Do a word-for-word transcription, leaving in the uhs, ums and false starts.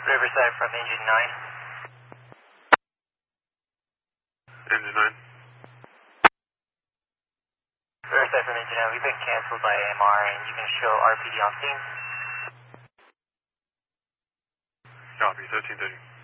Riverside from engine nine. Engine nine. Riverside from engine nine. We've been canceled by A M R and you can show R P D on scene. Copy, thirteen thirty.